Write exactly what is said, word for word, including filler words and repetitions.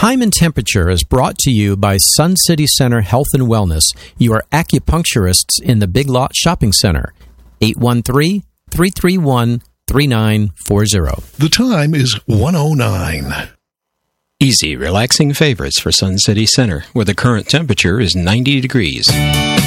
Time and Temperature is brought to you by Sun City Center Health and Wellness, your acupuncturists in the Big Lot Shopping Center. eight one three, three three one, three nine four zero. The time is one oh nine. Easy, relaxing favorites for Sun City Center, where the current temperature is ninety degrees.